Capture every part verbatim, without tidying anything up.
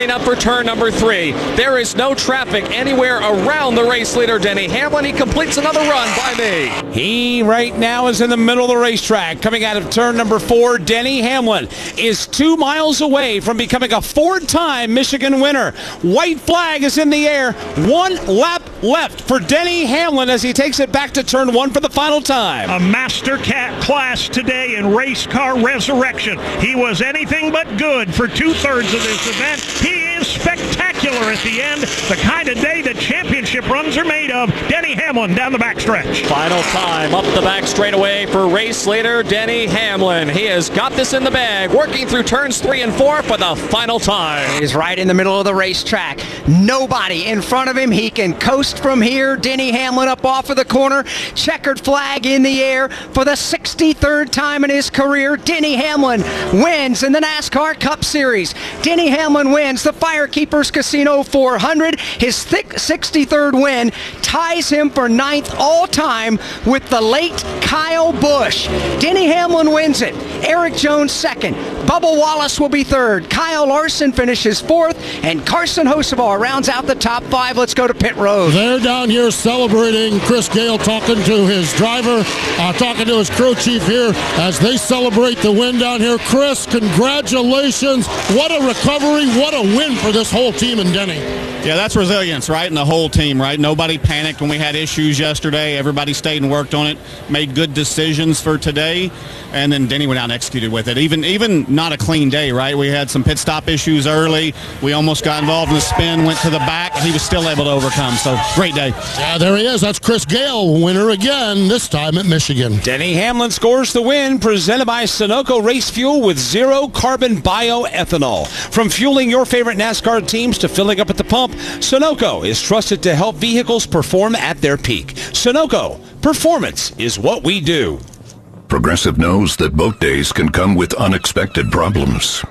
Up for turn number three. There is no traffic anywhere around the race leader, Denny Hamlin. He completes another run by me. He right now is in the middle of the racetrack. Coming out of turn number four, Denny Hamlin is two miles away from becoming a four-time Michigan winner. White flag is in the air. One lap left for Denny Hamlin as he takes it back to turn one for the final time. A master cat class today in race car resurrection. He was anything but good for two-thirds of this event. He is spectacular at the end. The kind of day that championship runs are made of. Denny Hamlin down the backstretch. Final time up the back straightaway for race leader Denny Hamlin. He has got this in the bag, working through turns three and four for the final time. He's right in the middle of the racetrack. Nobody in front of him. He can coast from here. Denny Hamlin up off of the corner. Checkered flag in the air for the sixty-third time in his career. Denny Hamlin wins in the NASCAR Cup Series. Denny Hamlin wins the Firekeepers Casino four hundred. His thick sixty-third win ties him for ninth all-time with the late Kyle Busch. Denny Hamlin wins it. Eric Jones second. Bubba Wallace will be third. Kyle Larson finishes fourth. And Carson Hocevar rounds out the top five. Let's go to pit road. They're down here celebrating. Chris Gale talking to his driver, uh, talking to his crew chief here as they celebrate the win down here. Chris, congratulations. What a recovery. What a win for this whole team in Denny. Yeah, that's resilience, right? And the whole team, right? Nobody panicked when we had issues yesterday. Everybody stayed and worked on it, made good decisions for today, and then Denny went out and executed with it. Even even not a clean day, right? We had some pit stop issues early. We almost got involved in the spin, went to the back, and he was still able to overcome. So, great day. Yeah, there he is. That's Chris Gale, winner again, this time at Michigan. Denny Hamlin scores the win, presented by Sunoco Race Fuel with zero carbon bioethanol. From fueling your favorite NASCAR teams to filling up at the pump, Sunoco is trusted to help vehicles perform at their peak. Sunoco, performance is what we do. Progressive knows that boat days can come with unexpected problems.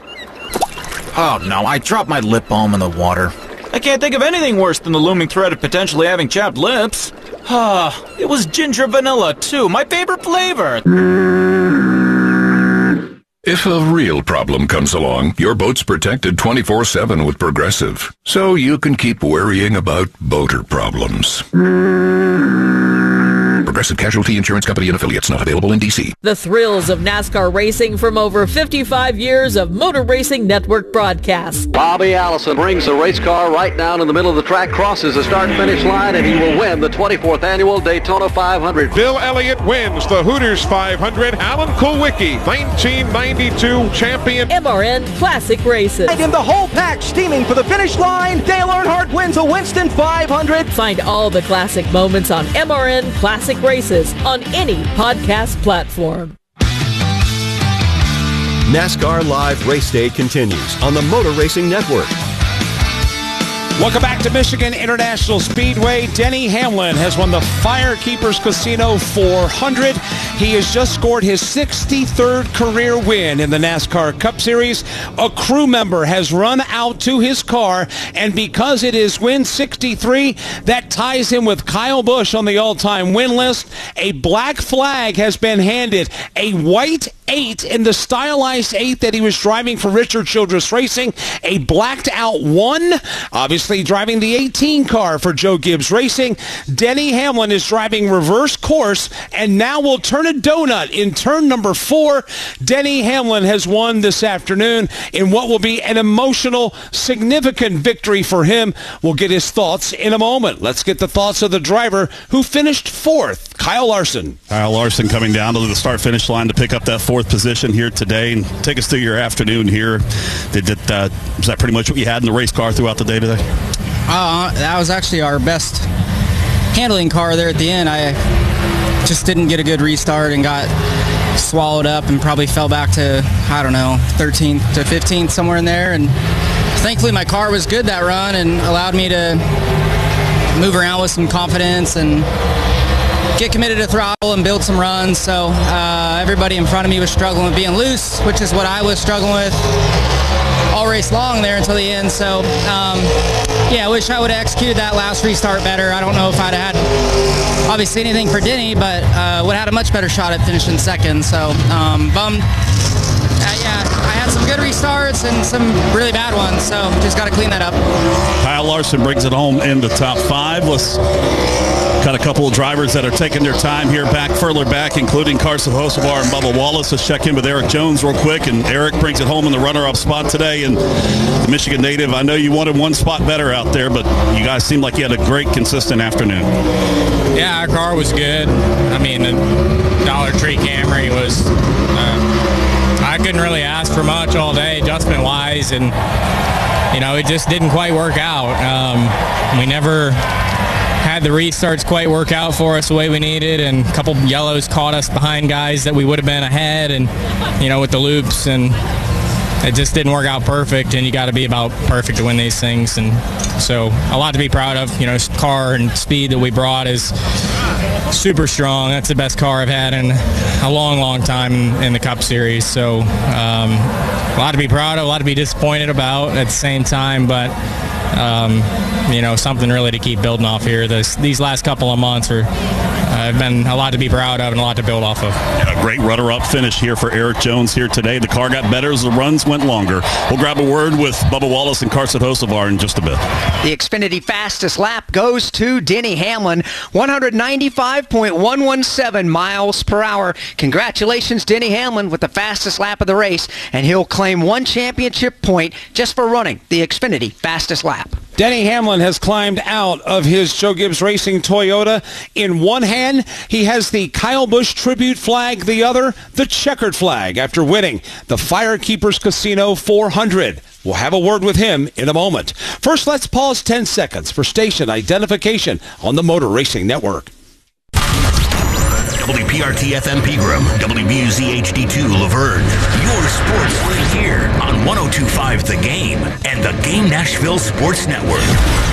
Oh no, I dropped my lip balm in the water. I can't think of anything worse than the looming threat of potentially having chapped lips. Ah, it was ginger vanilla too, my favorite flavor. If a real problem comes along, your boat's protected twenty-four seven with Progressive, so you can keep worrying about boater problems. Progressive Casualty Insurance Company and affiliates, not available in D C. The thrills of NASCAR racing from over fifty-five years of Motor Racing Network broadcasts. Bobby Allison brings the race car right down in the middle of the track, crosses the start-finish line, and he will win the twenty-fourth annual Daytona five hundred. Bill Elliott wins the Hooters five hundred. Alan Kulwicki, nineteen ninety-two champion. M R N Classic Races. Right in the whole pack, steaming for the finish line. Dale Earnhardt wins a Winston five hundred. Find all the classic moments on M R N Classic Races on any podcast platform. NASCAR Live Race Day continues on the Motor Racing Network. Welcome back to Michigan International Speedway. Denny Hamlin has won the Firekeepers Casino four hundred. He has just scored his sixty-third career win in the NASCAR Cup Series. A crew member has run out to his car, and because it is win sixty-three, that ties him with Kyle Busch on the all-time win list. A black flag has been handed. A white eight in the stylized eight that he was driving for Richard Childress Racing. A blacked out one, obviously driving the eighteen car for Joe Gibbs Racing. Denny Hamlin is driving reverse course and now will turn a donut in turn number four. Denny Hamlin has won this afternoon in what will be an emotional, significant victory for him. We'll get his thoughts in a moment. Let's get the thoughts of the driver who finished fourth, Kyle Larson. Kyle Larson coming down to the start-finish line to pick up that fourth position here today. And take us through your afternoon here. Did that, uh, was that pretty much what you had in the race car throughout the day today? Uh, that was actually our best handling car there at the end. I just didn't get a good restart and got swallowed up and probably fell back to, I don't know, thirteenth to fifteenth, somewhere in there. And thankfully my car was good that run and allowed me to move around with some confidence and get committed to throttle and build some runs. So uh, everybody in front of me was struggling with being loose, which is what I was struggling with all race long there until the end. So um, yeah, I wish I would have executed that last restart better. I don't know if I'd have had obviously anything for Denny, but uh, would have had a much better shot at finishing second. So um, bummed. Uh, yeah, I had some good restarts and some really bad ones, so just got to clean that up. Kyle Larson brings it home in the top five. Let's got a couple of drivers that are taking their time here back further back, including Carson Hocevar and Bubba Wallace. Let's check in with Eric Jones real quick, and Eric brings it home in the runner-up spot today. And the Michigan native, I know you wanted one spot better out there, but you guys seemed like you had a great, consistent afternoon. Yeah, our car was good. I mean, the Dollar Tree Camry was, uh, I couldn't really ask for much all day, adjustment-wise, and, you know, it just didn't quite work out. Um, we never had the restarts quite work out for us the way we needed, and a couple yellows caught us behind guys that we would have been ahead, and, you know, with the loops, and it just didn't work out perfect, and you got to be about perfect to win these things. And so a lot to be proud of. You know, car and speed that we brought is super strong. That's the best car I've had in a long, long time in, in the Cup Series. So um, a lot to be proud of, a lot to be disappointed about at the same time, but um, you know, something really to keep building off here. This, these last couple of months are have uh, been a lot to be proud of and a lot to build off of. Yeah, a great runner-up finish here for Eric Jones here today. The car got better as the runs went longer. We'll grab a word with Bubba Wallace and Carson Hocevar in just a bit. The Xfinity fastest lap goes to Denny Hamlin, one ninety-five point one one seven miles per hour. Congratulations, Denny Hamlin, with the fastest lap of the race, and he'll claim one championship point just for running the Xfinity fastest lap. Denny Hamlin has climbed out of his Joe Gibbs Racing Toyota. In one hand, he has the Kyle Busch tribute flag, the other, the checkered flag, after winning the Firekeepers Casino four hundred. We'll have a word with him in a moment. First, let's pause ten seconds for station identification on the Motor Racing Network. W P R T F M Pegram, W B U Z H D two Laverne. Your sports league here on one oh two point five The Game and the Game Nashville Sports Network.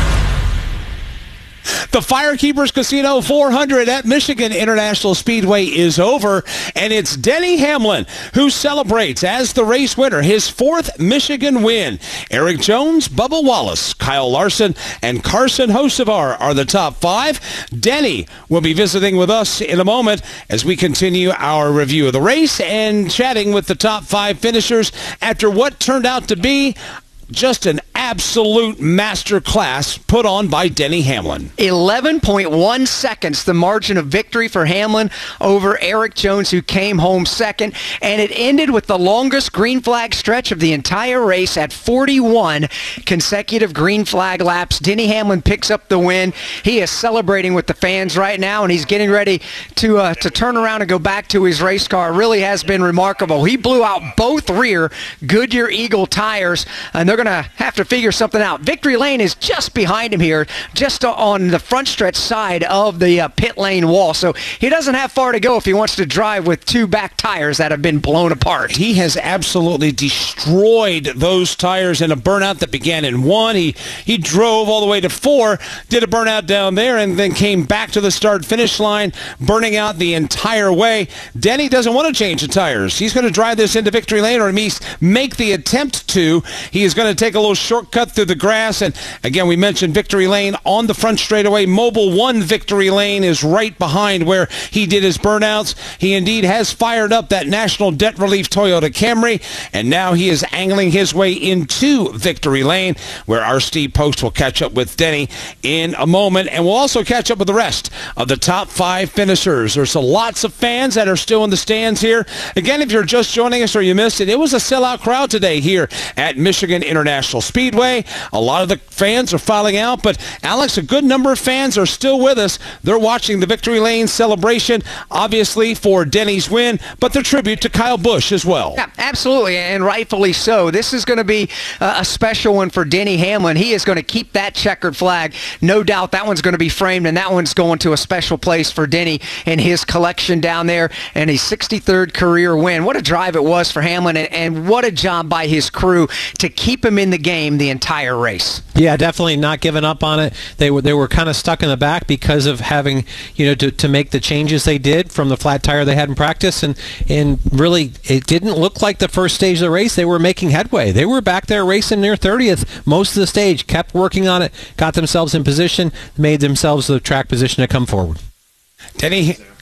The Firekeepers Casino four hundred at Michigan International Speedway is over, and it's Denny Hamlin who celebrates as the race winner his fourth Michigan win. Eric Jones, Bubba Wallace, Kyle Larson, and Carson Hocevar are the top five. Denny will be visiting with us in a moment as we continue our review of the race and chatting with the top five finishers after what turned out to be just an absolute master class put on by Denny Hamlin. eleven point one seconds, the margin of victory for Hamlin over Eric Jones, who came home second. And it ended with the longest green flag stretch of the entire race at forty-one consecutive green flag laps. Denny Hamlin picks up the win. He is celebrating with the fans right now, and he's getting ready to, uh, to turn around and go back to his race car. It really has been remarkable. He blew out both rear Goodyear Eagle tires, and they're going to have to figure something out. Victory Lane is just behind him here, just on the front stretch side of the uh, pit lane wall. So he doesn't have far to go if he wants to drive with two back tires that have been blown apart. He has absolutely destroyed those tires in a burnout that began in one. He, he drove all the way to four, did a burnout down there, and then came back to the start-finish line, burning out the entire way. Denny doesn't want to change the tires. He's going to drive this into Victory Lane, or at least make the attempt to. He is going to take a little shortcut through the grass, and again, we mentioned Victory Lane on the front straightaway. Mobile One Victory Lane is right behind where he did his burnouts. He indeed has fired up that National Debt Relief Toyota Camry, and now he is angling his way into Victory Lane, where our Steve Post will catch up with Denny in a moment, and we'll also catch up with the rest of the top five finishers. There's a lots of fans that are still in the stands here. Again, if you're just joining us or you missed it, it was a sellout crowd today here at Michigan International Speedway. A lot of the fans are filing out, but Alex, a good number of fans are still with us. They're watching the Victory Lane celebration, obviously for Denny's win, but the tribute to Kyle Busch as well. Yeah, absolutely, and rightfully so. This is going to be uh, a special one for Denny Hamlin. He is going to keep that checkered flag. No doubt that one's going to be framed, and that one's going to a special place for Denny in his collection down there, and his sixty-third career win. What a drive it was for Hamlin, and, and what a job by his crew to keep him in the game the entire race. Yeah, definitely not giving up on it. They were they were kind of stuck in the back because of having, you know, to, to make the changes they did from the flat tire they had in practice, and and really it didn't look like the first stage of the race they were making headway. They were back there racing near thirtieth most of the stage, kept working on it, got themselves in position, made themselves the track position to come forward. Denny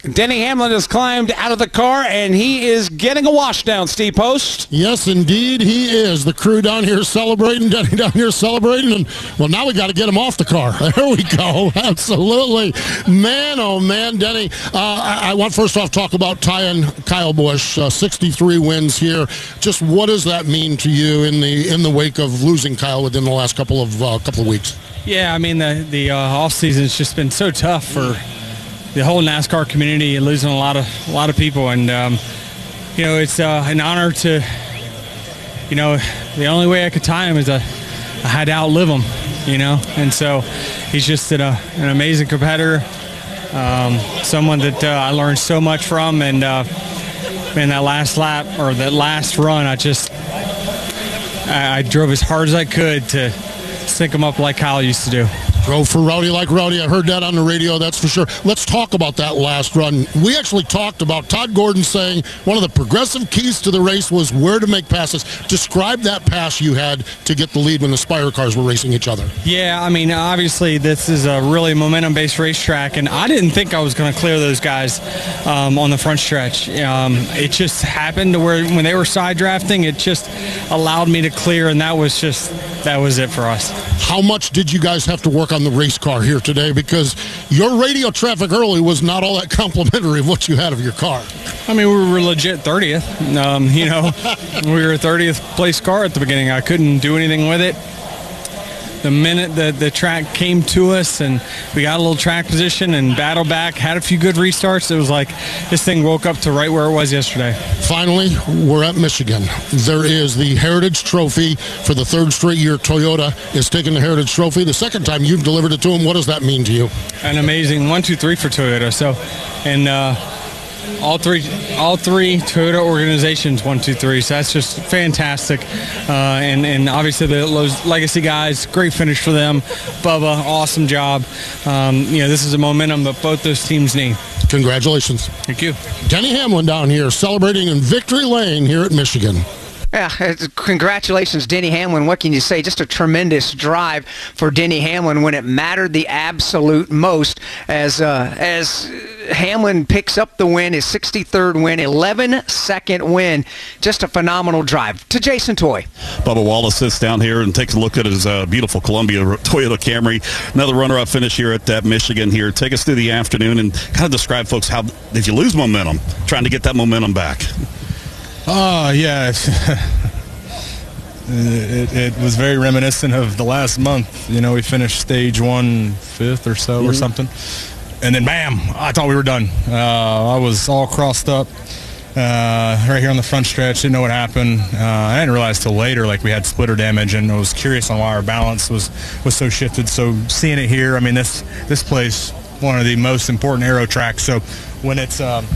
Denny Hamlin has climbed out of the car, and he is getting a wash down, Steve Post. Yes, indeed, he is. The crew down here celebrating, Denny down here celebrating, and, well, now we got to get him off the car. There we go. Absolutely. Man, oh, man, Denny. Uh, I, I want first off talk about tying Kyle Busch, uh, sixty-three wins here. Just what does that mean to you in the in the wake of losing Kyle within the last couple of uh, couple of weeks? Yeah, I mean, the, the uh, off-season has just been so tough for the whole NASCAR community, and losing a lot of a lot of people, and um, you know, it's uh, an honor to, you know, the only way I could tie him is I, I had to outlive him, you know, and so he's just an, uh, an amazing competitor, um, someone that uh, I learned so much from, and uh, man, that last lap or that last run, I just I, I drove as hard as I could to sync him up like Kyle used to do. Drove for Rowdy like Rowdy. I heard that on the radio, that's for sure. Let's talk about that last run. We actually talked about Todd Gordon saying one of the progressive keys to the race was where to make passes. Describe that pass you had to get the lead when the Spire cars were racing each other. Yeah, I mean, obviously this is a really momentum-based racetrack, and I didn't think I was going to clear those guys um, on the front stretch. Um, it just happened to where when they were side drafting, it just allowed me to clear, and that was just, that was it for us. How much did you guys have to work on the race car here today? Because your radio traffic early was not all that complimentary of what you had of your car. I mean, we were legit thirtieth. Um, you know, we were a thirtieth place car at the beginning. I couldn't do anything with it. The minute the, the track came to us and we got a little track position and battled back, had a few good restarts, it was like this thing woke up to right where it was yesterday. Finally, we're at Michigan. There is the Heritage Trophy. For the third straight year, Toyota is taking the Heritage Trophy. The second time you've delivered it to them. What does that mean to you? An amazing one, two, three for Toyota. So, and uh, all three, all three Toyota organizations, one, two, three. So that's just fantastic. Uh, and and obviously the those legacy guys, great finish for them. Bubba, awesome job. Um, you know, this is a momentum that both those teams need. Congratulations. Thank you. Denny Hamlin down here celebrating in Victory Lane here at Michigan. Yeah, congratulations, Denny Hamlin. What can you say? Just a tremendous drive for Denny Hamlin when it mattered the absolute most, as uh, as Hamlin picks up the win, his sixty-third win, eleven-second win. Just a phenomenal drive. To Jason Toy. Bubba Wallace sits down here and takes a look at his uh, beautiful Columbia Toyota Camry. Another runner-up finish here at uh, Michigan here. Take us through the afternoon and kind of describe, folks, how did you lose momentum, trying to get that momentum back? Oh, yeah. it, it was very reminiscent of the last month. You know, we finished stage one fifth or so mm-hmm. or something. And then, bam, I thought we were done. Uh, I was all crossed up uh, right here on the front stretch. Didn't know what happened. Uh, I didn't realize till later, like, we had splitter damage, and I was curious on why our balance was, was so shifted. So seeing it here, I mean, this, this place, one of the most important aero tracks. So when it's um,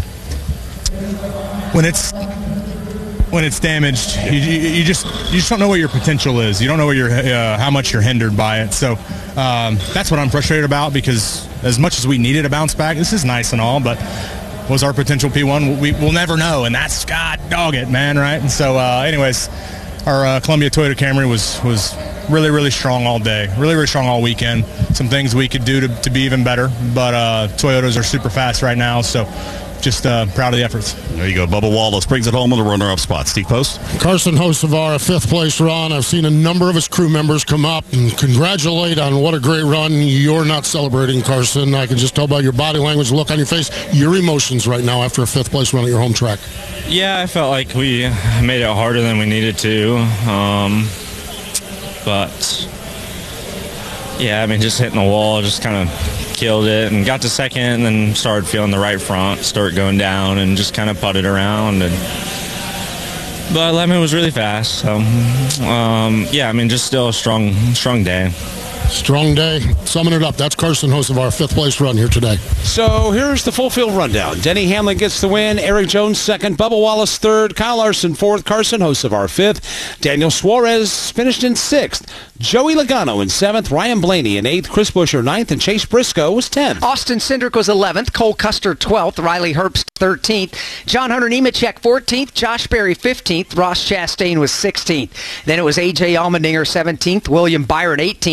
when it's when it's damaged, you, you just you just don't know what your potential is. You don't know what your uh, how much you're hindered by it. So um, that's what I'm frustrated about, because as much as we needed a bounce back, this is nice and all, but was our potential P one? We, we'll never know, and that's God dog it, man, right? And so, uh, anyways, our uh, Columbia Toyota Camry was was really, really strong all day, really, really strong all weekend. Some things we could do to, to be even better, but uh, Toyotas are super fast right now, so just uh, proud of the efforts. There you go. Bubba Wallace brings it home in the runner-up spot. Steve Post. Carson Hocevar, a fifth-place run. I've seen a number of his crew members come up and congratulate on what a great run. You're not celebrating, Carson. I can just tell by your body language, look on your face, your emotions right now after a fifth-place run at your home track. Yeah, I felt like we made it harder than we needed to. Um, but, yeah, I mean, just hitting the wall just kind of killed it, and got to second, and then started feeling the right front start going down, and just kind of putted around. And but Lemon was really fast, so um, yeah, I mean, just still a strong, strong day. Strong day. Summing it up, that's Carson Hocevar, fifth place run here today. So here's the full field rundown. Denny Hamlin gets the win. Eric Jones second. Bubba Wallace third. Kyle Larson fourth. Carson Hocevar fifth. Daniel Suarez finished in sixth. Joey Logano in seventh. Ryan Blaney in eighth. Chris Buescher ninth. And Chase Briscoe was tenth. Austin Cindric was eleventh. Cole Custer twelfth. Riley Herbst thirteenth. John Hunter Nemechek fourteenth. Josh Berry fifteenth. Ross Chastain was sixteenth. Then it was A J Allmendinger seventeenth. William Byron eighteenth.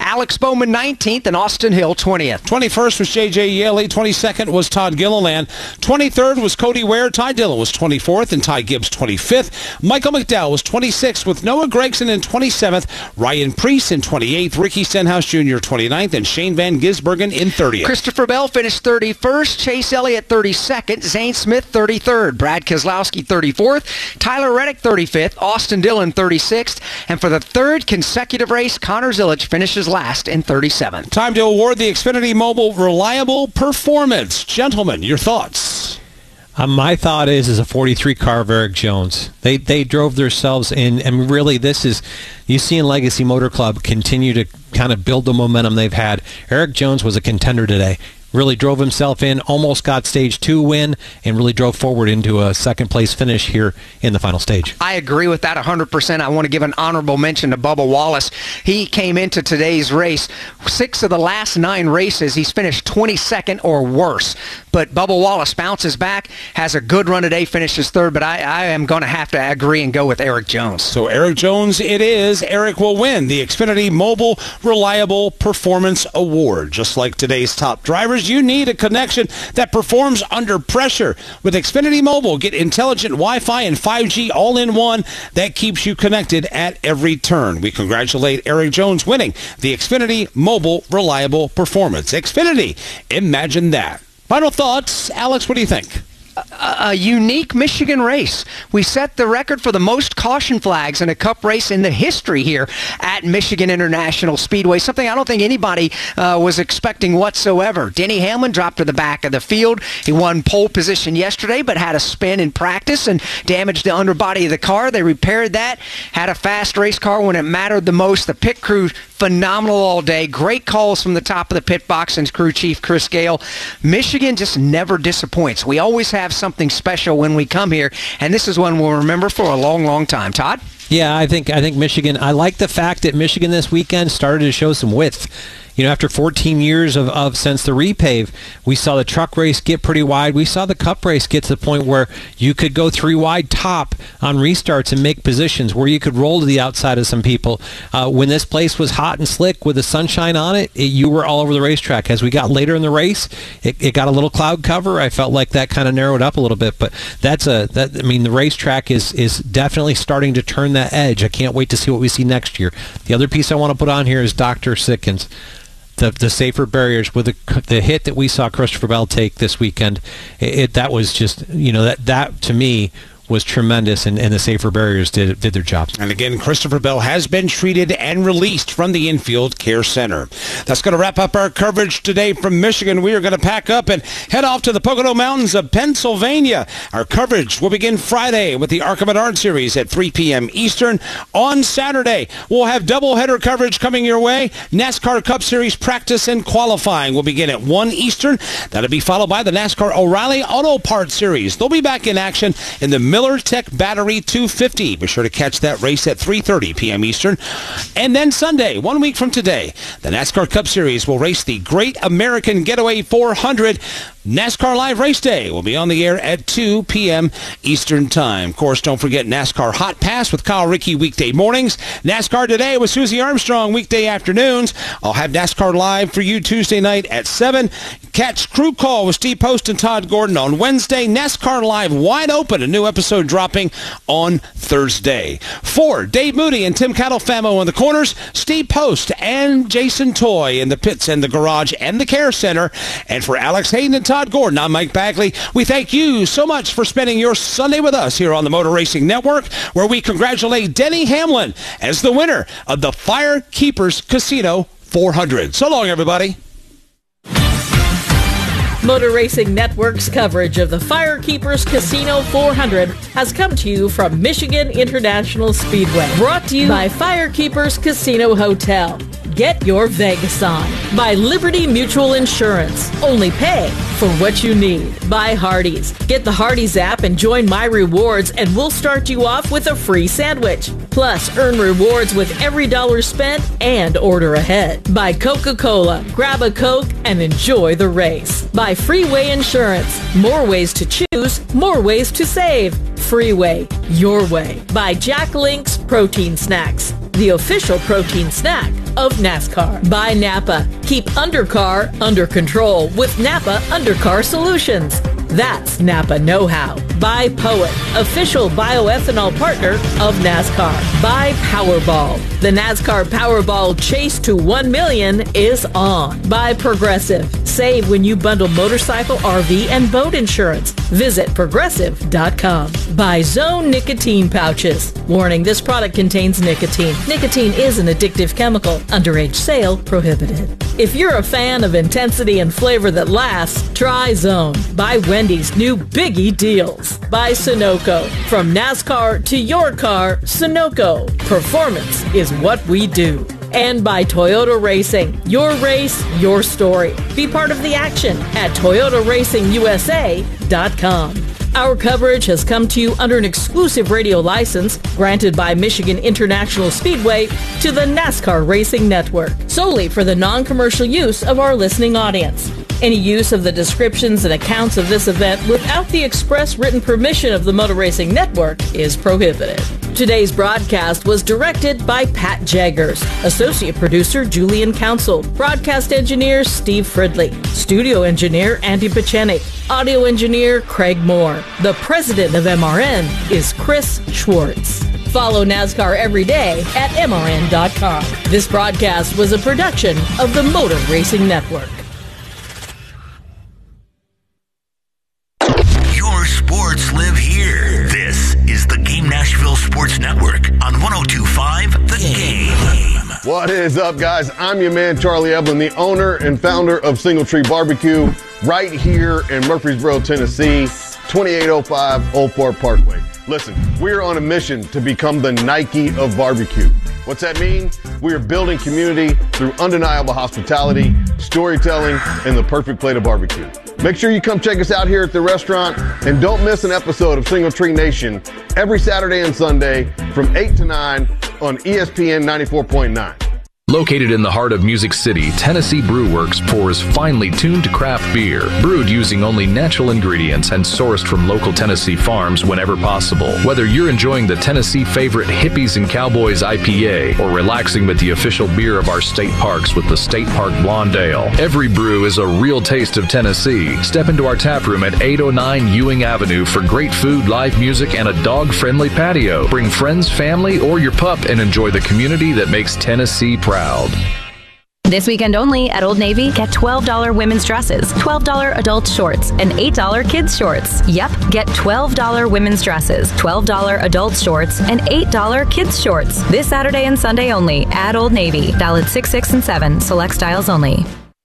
Alex Bowman nineteenth, and Austin Hill twentieth. twenty-first was J J Yeley. twenty-second was Todd Gilliland. twenty-third was Cody Ware. Ty Dillon was twenty-fourth, and Ty Gibbs twenty-fifth. Michael McDowell was twenty-sixth, with Noah Gregson in twenty-seventh. Ryan Priest in twenty-eighth. Ricky Stenhouse Junior twenty-ninth, and Shane Van Gisbergen in thirtieth. Christopher Bell finished thirty-first. Chase Elliott thirty-second. Zane Smith thirty-third. Brad Keselowski thirty-fourth. Tyler Reddick thirty-fifth. Austin Dillon thirty-sixth. And for the third consecutive race, Connor Zilic finishes last in thirty-seventh. Time to award the Xfinity Mobile Reliable Performance. Gentlemen, your thoughts? Uh, my thought is is a forty-three car of Eric Jones. They they drove themselves in, and really this is, you see in Legacy Motor Club continue to kind of build the momentum they've had. Eric Jones was a contender today. Really drove himself in, almost got stage two win, and really drove forward into a second place finish here in the final stage. I agree with that one hundred percent. I want to give an honorable mention to Bubba Wallace. He came into today's race. Six of the last nine races, he's finished twenty-second or worse. But Bubba Wallace bounces back, has a good run today, finishes third, but I, I am going to have to agree and go with Eric Jones. So Eric Jones it is. Eric will win the Xfinity Mobile Reliable Performance Award. Just like today's top drivers, you need a connection that performs under pressure. With Xfinity Mobile, get intelligent Wi-Fi and five G all in one that keeps you connected at every turn. We congratulate Eric Jones winning the Xfinity Mobile Reliable Performance. Xfinity, imagine that. Final thoughts, Alex, what do you think? A, a unique Michigan race. We set the record for the most caution flags in a Cup race in the history here at Michigan International Speedway, something I don't think anybody uh, was expecting whatsoever. Denny Hamlin dropped to the back of the field. He won pole position yesterday, but had a spin in practice and damaged the underbody of the car. They repaired that, had a fast race car when it mattered the most. The pit crew, phenomenal all day. Great calls from the top of the pit box and crew chief Chris Gale. Michigan just never disappoints. We always have something special when we come here, and this is one we'll remember for a long, long time. Todd? Yeah, I think I think Michigan, I like the fact that Michigan this weekend started to show some width. You know, after fourteen years of, of since the repave, we saw the truck race get pretty wide. We saw the Cup race get to the point where you could go three wide top on restarts and make positions where you could roll to the outside of some people. Uh, when this place was hot and slick with the sunshine on it, it, you were all over the racetrack. As we got later in the race, it, it got a little cloud cover. I felt like that kind of narrowed up a little bit. But that's a, that, I mean, the racetrack is is definitely starting to turn that edge. I can't wait to see what we see next year. The other piece I want to put on here is Doctor Sitkins. The, the safer barriers with the, the hit that we saw Christopher Bell take this weekend, it, it that was just, you know, that that to me was tremendous, and, and the safer barriers did did their job. And again, Christopher Bell has been treated and released from the Infield Care Center. That's going to wrap up our coverage today from Michigan. We are going to pack up and head off to the Pocono Mountains of Pennsylvania. Our coverage will begin Friday with the ARCA Menard Series at three p.m. Eastern. On Saturday, we'll have doubleheader coverage coming your way. NASCAR Cup Series practice and qualifying will begin at one Eastern. That'll be followed by the NASCAR O'Reilly Auto Parts Series. They'll be back in action in the Miller Tech Battery two fifty. Be sure to catch that race at three thirty p.m. Eastern. And then Sunday, one week from today, the NASCAR Cup Series will race the Great American Getaway four hundred. NASCAR Live Race Day will be on the air at two p.m. Eastern Time. Of course, don't forget NASCAR Hot Pass with Kyle Rickey weekday mornings. NASCAR Today with Susie Armstrong weekday afternoons. I'll have NASCAR Live for you Tuesday night at seven. Catch Crew Call with Steve Post and Todd Gordon on Wednesday. NASCAR Live Wide Open, a new episode dropping on Thursday. For Dave Moody and Tim Catalfamo in the corners, Steve Post and Jason Toy in the pits and the garage and the care center. And for Alex Hayden and Todd Gordon, I'm Mike Bagley. We thank you so much for spending your Sunday with us here on the Motor Racing Network, where we congratulate Denny Hamlin as the winner of the Firekeepers Casino four hundred. So long, everybody. Motor Racing Network's coverage of the Firekeepers Casino four hundred has come to you from Michigan International Speedway. Brought to you by Firekeepers Casino Hotel. Get your Vegas on. By Liberty Mutual Insurance. Only pay for what you need. By Hardee's. Get the Hardee's app and join My Rewards, and we'll start you off with a free sandwich. Plus, earn rewards with every dollar spent and order ahead. By Coca-Cola. Grab a Coke and enjoy the race. By Freeway Insurance. More ways to choose, more ways to save. Freeway, your way. By Jack Link's Protein Snacks. The official protein snack of NASCAR. By Napa. Keep undercar under control with Napa Undercar Solutions. That's Napa Know-How. By Poet, official bioethanol partner of NASCAR. By Powerball. The NASCAR Powerball Chase to one million is on. By Progressive. Save when you bundle motorcycle, R V, and boat insurance. Visit progressive dot com. By Zone Nicotine Pouches. Warning, this product contains nicotine. Nicotine is an addictive chemical. Underage sale prohibited. If you're a fan of intensity and flavor that lasts, try Zone. By Wendy's new Biggie Deals. By Sunoco. From NASCAR to your car, Sunoco. Performance is what we do. And by Toyota Racing. Your race, your story. Be part of the action at toyota racing u s a dot com. Our coverage has come to you under an exclusive radio license granted by Michigan International Speedway to the NASCAR Racing Network, solely for the non-commercial use of our listening audience. Any use of the descriptions and accounts of this event without the express written permission of the Motor Racing Network is prohibited. Today's broadcast was directed by Pat Jaggers, associate producer Julian Council, broadcast engineer Steve Fridley, studio engineer Andy Pachenik, audio engineer Craig Moore. The president of M R N is Chris Schwartz. Follow NASCAR every day at M R N dot com. This broadcast was a production of the Motor Racing Network. Your sports live here. This is the Game Nashville Sports Network on one oh two point five The Game. What is up, guys? I'm your man, Charlie Evelyn, the owner and founder of Single Tree Barbecue, right here in Murfreesboro, Tennessee, twenty-eight oh five Old Fort Parkway. Listen, we're on a mission to become the Nike of barbecue. What's that mean? We are building community through undeniable hospitality, storytelling, and the perfect plate of barbecue. Make sure you come check us out here at the restaurant, and don't miss an episode of Single Tree Nation every Saturday and Sunday from eight to nine on E S P N ninety-four point nine. Located in the heart of Music City, Tennessee Brew Works pours finely tuned craft beer, brewed using only natural ingredients and sourced from local Tennessee farms whenever possible. Whether you're enjoying the Tennessee favorite Hippies and Cowboys I P A or relaxing with the official beer of our state parks with the State Park Blonde Ale, every brew is a real taste of Tennessee. Step into our tap room at eight oh nine Ewing Avenue for great food, live music, and a dog-friendly patio. Bring friends, family, or your pup and enjoy the community that makes Tennessee proud. This weekend only at Old Navy, get twelve dollars women's dresses, twelve dollars adult shorts, and eight dollars kids shorts. Yep, get twelve dollars women's dresses, twelve dollars adult shorts, and eight dollars kids shorts. This Saturday and Sunday only at Old Navy. Valid six, six, and seven. Select styles only.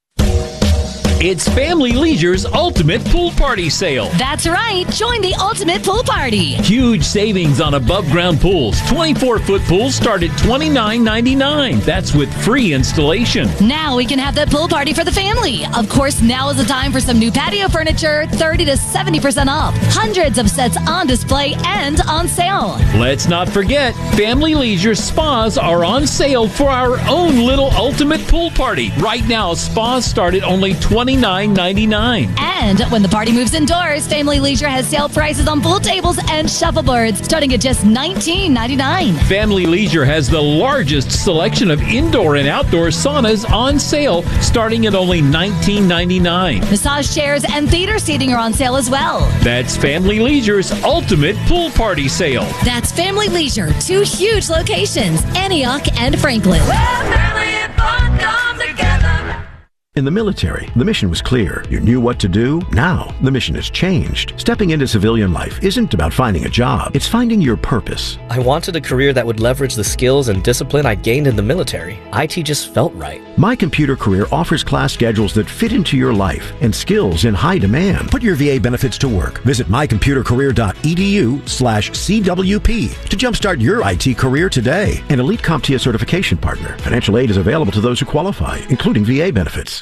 It's Family Leisure's Ultimate Pool Party Sale. That's right. Join the Ultimate Pool Party. Huge savings on above-ground pools. twenty-four foot pools start at twenty-nine ninety-nine. That's with free installation. Now we can have that pool party for the family. Of course, now is the time for some new patio furniture, thirty to seventy percent off. Hundreds of sets on display and on sale. Let's not forget, Family Leisure spas are on sale for our own little Ultimate Pool Party. Right now, spas start at only twenty-nine ninety-nine. And when the party moves indoors, Family Leisure has sale prices on pool tables and shuffleboards starting at just nineteen ninety-nine. Family Leisure has the largest selection of indoor and outdoor saunas on sale starting at only nineteen ninety-nine. Massage chairs and theater seating are on sale as well. That's Family Leisure's Ultimate Pool Party Sale. That's Family Leisure, two huge locations, Antioch and Franklin. Where family and fun come together. In the military, the mission was clear. You knew what to do. Now, the mission has changed. Stepping into civilian life isn't about finding a job. It's finding your purpose. I wanted a career that would leverage the skills and discipline I gained in the military. I T just felt right. My Computer Career offers class schedules that fit into your life and skills in high demand. Put your V A benefits to work. Visit my computer career dot e d u slash C W P to jumpstart your I T career today. An Elite CompTIA certification partner. Financial aid is available to those who qualify, including V A benefits.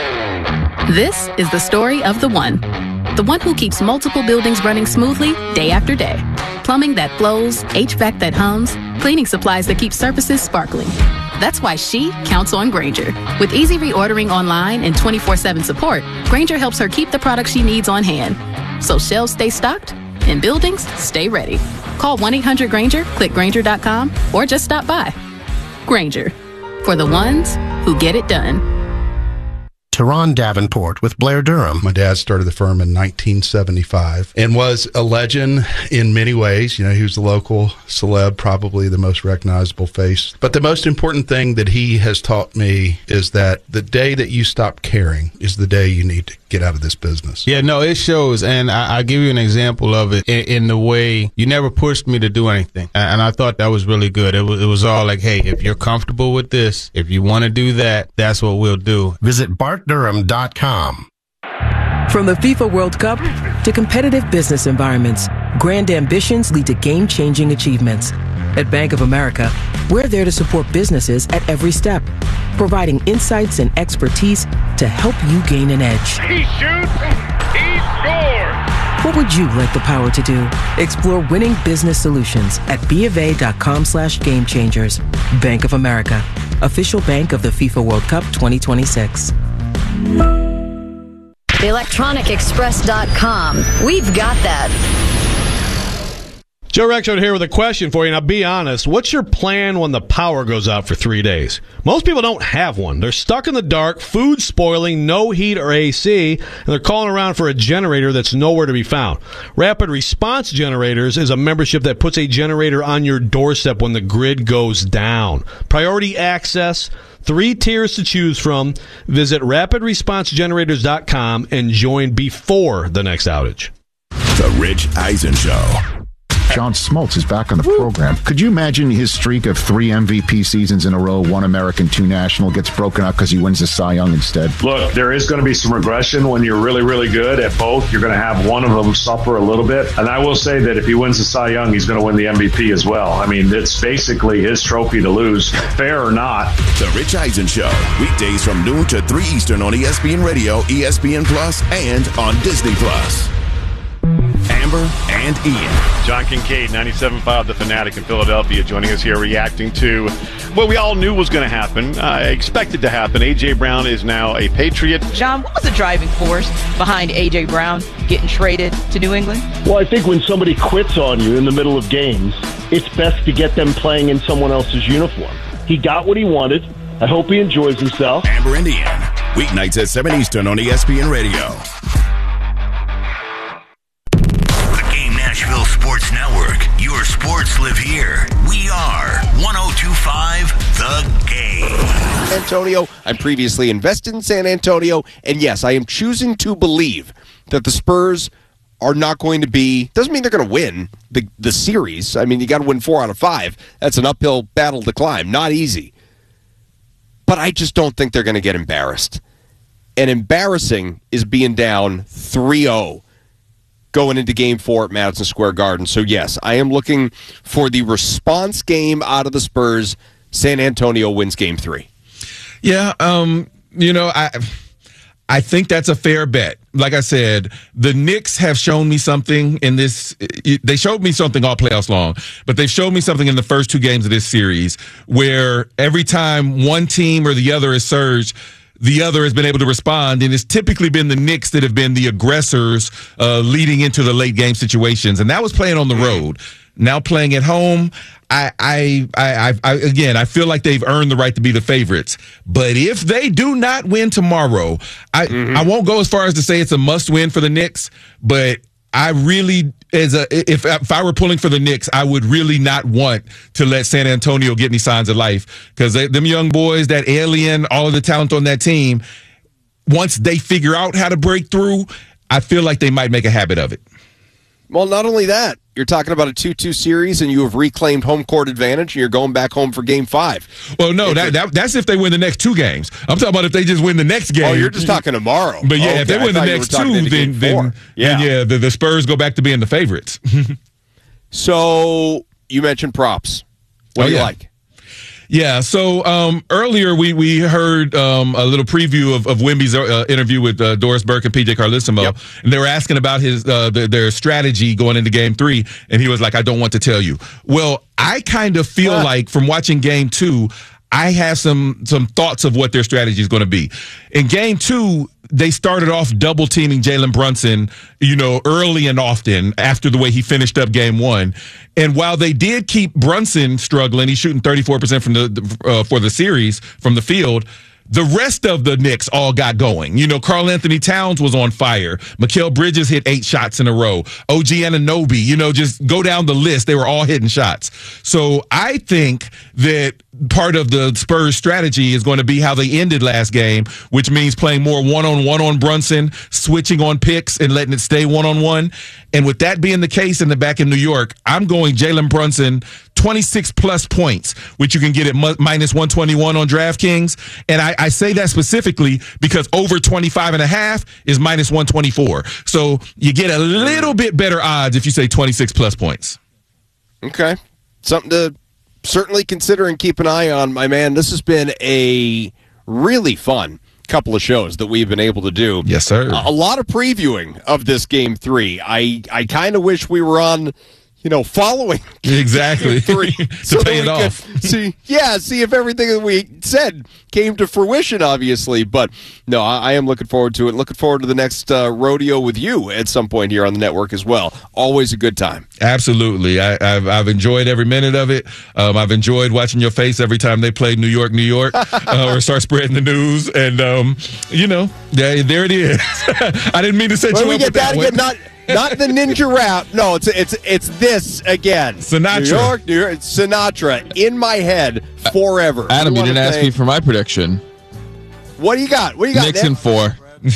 This is the story of the one. The one who keeps multiple buildings running smoothly day after day. Plumbing that flows, H V A C that hums, cleaning supplies that keep surfaces sparkling. That's why she counts on Grainger. With easy reordering online and twenty-four seven support, Grainger helps her keep the products she needs on hand. So shelves stay stocked and buildings stay ready. Call one eight hundred Grainger, click Grainger dot com, or just stop by. Grainger, for the ones who get it done. Teron Davenport with Blair Durham. My dad started the firm in nineteen seventy-five and was a legend in many ways. You know, he was the local celeb, probably the most recognizable face. But the most important thing that he has taught me is that the day that you stop caring is the day you need to get out of this business. Yeah, no, it shows. And I, I'll give you an example of it in, in the way you never pushed me to do anything. And I thought that was really good. It was, it was all like, hey, if you're comfortable with this, if you want to do that, that's what we'll do. Visit Bart Durham dot com. From the FIFA World Cup to competitive business environments, grand ambitions lead to game-changing achievements. At Bank of America, we're there to support businesses at every step, providing insights and expertise to help you gain an edge. He shoots, he scores! What would you like the power to do? Explore winning business solutions at BofA.com slash game changers. Bank of America, official bank of the FIFA World Cup twenty twenty-six. the electronic express dot com. We've got that. Joe Rexrode here with a question for you. Now, be honest. What's your plan when the power goes out for three days? Most people don't have one. They're stuck in the dark, food spoiling, no heat or A C, and they're calling around for a generator that's nowhere to be found. Rapid Response Generators is a membership that puts a generator on your doorstep when the grid goes down. Priority access, three tiers to choose from. Visit rapid response generators dot com and join before the next outage. The Rich Eisen Show. John Smoltz is back on the program. Could you imagine his streak of three M V P seasons in a row, one American, two national, gets broken up because he wins the Cy Young instead? Look, there is going to be some regression when you're really, really good at both. You're going to have one of them suffer a little bit. And I will say that if he wins the Cy Young, he's going to win the M V P as well. I mean, it's basically his trophy to lose, fair or not. The Rich Eisen Show, weekdays from noon to three Eastern on E S P N Radio, E S P N Plus, and on Disney Plus. Amber and Ian. John Kincaid, ninety-seven point five The Fanatic in Philadelphia, joining us here reacting to what we all knew was going to happen, uh, expected to happen. A J. Brown is now a Patriot. John, what was the driving force behind A J. Brown getting traded to New England? Well, I think when somebody quits on you in the middle of games, it's best to get them playing in someone else's uniform. He got what he wanted. I hope he enjoys himself. Amber and Ian, weeknights at seven Eastern on E S P N Radio. Nashville Sports Network. Your sports live here. We are one oh two point five The Game. Antonio, I'm previously invested in San Antonio, and yes, I am choosing to believe that the Spurs are not going to be, doesn't mean they're going to win the, the series. I mean, you got to win four out of five. That's an uphill battle to climb. Not easy. But I just don't think they're going to get embarrassed. And embarrassing is being down three oh. Going into game four at Madison Square Garden. So, yes, I am looking for the response game out of the Spurs. San Antonio wins game three. Yeah, um, you know, I I think that's a fair bet. Like I said, the Knicks have shown me something in this. They showed me something all playoffs long, but they've showed me something in the first two games of this series where every time one team or the other has surged, the other has been able to respond, and it's typically been the Knicks that have been the aggressors uh, leading into the late game situations, and that was playing on the road. Now playing at home, I, I, I, I, again, I feel like they've earned the right to be the favorites. But if they do not win tomorrow, I, mm-hmm. I won't go as far as to say it's a must-win for the Knicks, but I really, as a, if, if I were pulling for the Knicks, I would really not want to let San Antonio get any signs of life because them young boys, that alien, all of the talent on that team, once they figure out how to break through, I feel like they might make a habit of it. Well, not only that, you're talking about a two two series and you have reclaimed home court advantage and you're going back home for game five. Well, no, that, that that's if they win the next two games. I'm talking about if they just win the next game. Oh, you're just talking tomorrow. But yeah, okay, if they win the next two, then, then, yeah, then yeah the, the Spurs go back to being the favorites. So you mentioned props. What oh, do you yeah. like? Yeah, so um, earlier we we heard um, a little preview of, of Wemby's uh, interview with uh, Doris Burke and P J Carlesimo, yep. and they were asking about his uh, their, their strategy going into Game Three, and he was like, "I don't want to tell you." Well, I kind of feel uh. like from watching Game Two, I have some some thoughts of what their strategy is going to be. In game two, they started off double teaming Jalen Brunson, you know, early and often after the way he finished up game one. And while they did keep Brunson struggling, he's shooting thirty-four percent from the uh, for the series from the field. The rest of the Knicks all got going. You know, Karl Anthony Towns was on fire. Mikal Bridges hit eight shots in a row. O G Anunoby, you know, just go down the list. They were all hitting shots. So I think that part of the Spurs strategy is going to be how they ended last game, which means playing more one-on-one on Brunson, switching on picks and letting it stay one-on-one. And with that being the case in the back in New York, I'm going Jalen Brunson twenty-six plus points, which you can get at mu- minus one twenty-one on DraftKings. And I, I say that specifically because over twenty-five and a half is minus one twenty-four. So you get a little bit better odds if you say twenty-six plus points. Okay. Something to certainly consider and keep an eye on, my man. This has been a really fun couple of shows that we've been able to do. Yes, sir. A, a lot of previewing of this game three. I, I kind of wish we were on, you know, following exactly three to so pay it off. See, yeah, see if everything that we said came to fruition, obviously. But no, I, I am looking forward to it. Looking forward to the next uh, rodeo with you at some point here on the network as well. Always a good time. Absolutely. I, I've, I've enjoyed every minute of it. Um, I've enjoyed watching your face every time they played New York, New York, uh, or start spreading the news. And, um, you know, there, there it is. I didn't mean to set well, you we up get with that, that one. again, not Not the ninja rap. No, it's it's it's this again. Sinatra. New York, New York, Sinatra in my head forever. Adam, you didn't ask say, me for my prediction. What do you got? What do you got? Knicks in four.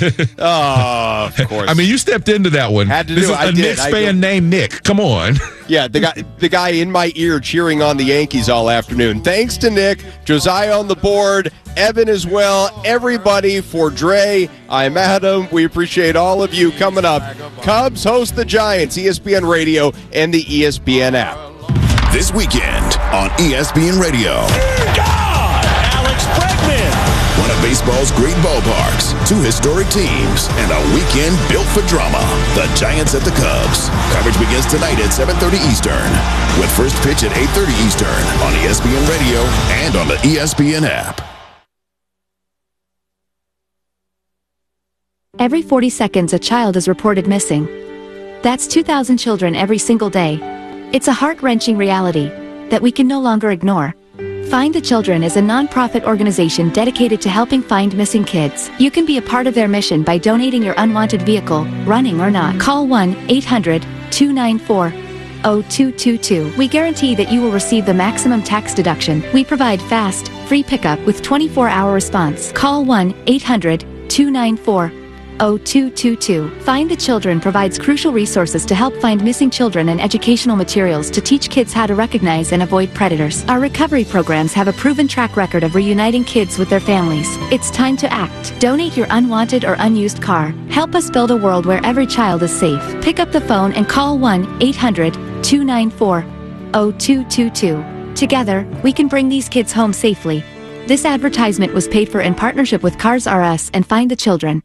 Oh, of course. I mean, you stepped into that one. Had to this do is it. I a did. Knicks I fan did. named Nick. Come on. Yeah, the guy the guy in my ear cheering on the Yankees all afternoon. Thanks to Nick, Josiah on the board, Evan as well, everybody for Dre. I'm Adam. We appreciate all of you coming up. Cubs host the Giants, E S P N Radio and the E S P N app. This weekend on E S P N Radio. God! Alex Bregman! One of baseball's great ballparks, two historic teams, and a weekend built for drama. The Giants at the Cubs. Coverage begins tonight at seven thirty Eastern, with first pitch at eight thirty Eastern on E S P N Radio and on the E S P N app. Every forty seconds, a child is reported missing. That's two thousand children every single day. It's a heart-wrenching reality that we can no longer ignore. Find the Children is a non-profit organization dedicated to helping find missing kids. You can be a part of their mission by donating your unwanted vehicle, running or not. Call one eight hundred two nine four zero two two two. We guarantee that you will receive the maximum tax deduction. We provide fast, free pickup with twenty-four hour response. Call one eight hundred two nine four zero two two two. Find the Children provides crucial resources to help find missing children and educational materials to teach kids how to recognize and avoid predators. Our recovery programs have a proven track record of reuniting kids with their families. It's time to act. Donate your unwanted or unused car. Help us build a world where every child is safe. Pick up the phone and call one eight hundred two nine four zero two two two. Together, we can bring these kids home safely. This advertisement was paid for in partnership with Cars R Us and Find the Children.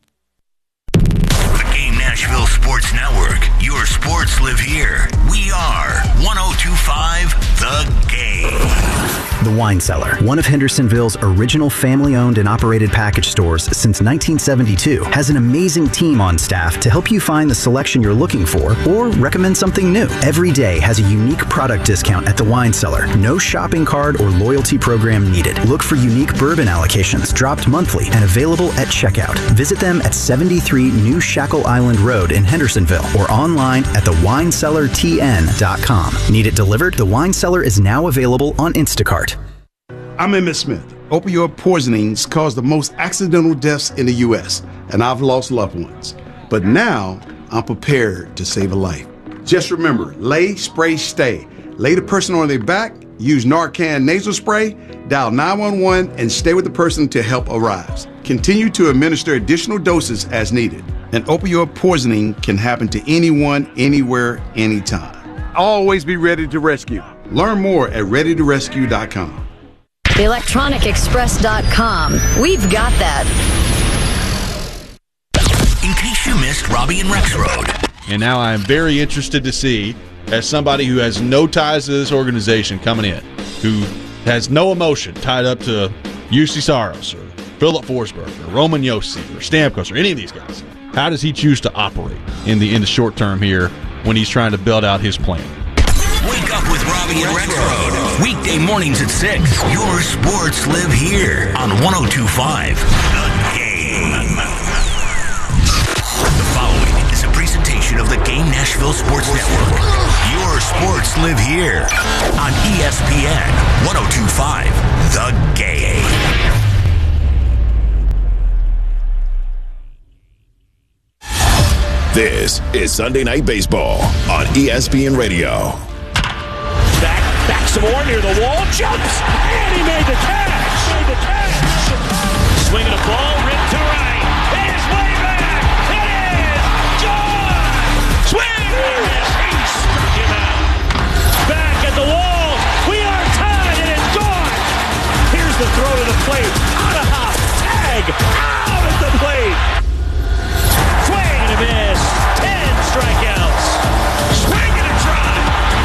Nashville Sports Network. Your sports live here. We are one oh two point five The Game. The Wine Cellar, one of Hendersonville's original family-owned and operated package stores since nineteen seventy-two, has an amazing team on staff to help you find the selection you're looking for or recommend something new. Every day has a unique product discount at The Wine Cellar. No shopping card or loyalty program needed. Look for unique bourbon allocations dropped monthly and available at checkout. Visit them at seventy-three New Shackle Island Road in Hendersonville or online at the wine cellar t n dot com. Need it delivered? The Wine Cellar is now available on Instacart. I'm Emmett Smith. Opioid poisonings cause the most accidental deaths in the U S, and I've lost loved ones. But now, I'm prepared to save a life. Just remember, lay, spray, stay. Lay the person on their back, use Narcan nasal spray, dial nine one one, and stay with the person until help arrives. Continue to administer additional doses as needed. An opioid poisoning can happen to anyone, anywhere, anytime. Always be ready to rescue. Learn more at ready to rescue dot com. the electronic express dot com. We've got that. In case you missed Robbie and Rex Road. And now I'm very interested to see, as somebody who has no ties to this organization coming in, who has no emotion tied up to U C Saros or Philip Forsberg or Roman Josi or Stamkos or any of these guys, how does he choose to operate in the in the short term here when he's trying to build out his plan? Wake up with Robbie and Rexroad. Weekday mornings at six. Your sports live here on one oh two point five The Game. The following is a presentation of the Game Nashville Sports Network. Your sports live here on E S P N one oh two point five The Game. This is Sunday Night Baseball on E S P N Radio. Back, back some more near the wall, jumps, and he made the catch. Made the catch. Swinging a ball, ripped to right. It is way back. It is gone. Swing and a piece. Him out. Back at the wall. We are tied. It is gone. Here's the throw to the plate. Out of hop. Tag. Out at the plate. Swing and a miss.